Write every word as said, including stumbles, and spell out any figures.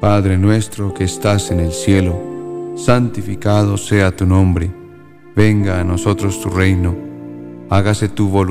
Padre nuestro que estás en el cielo, santificado sea tu nombre. Venga a nosotros tu reino. Hágase tu voluntad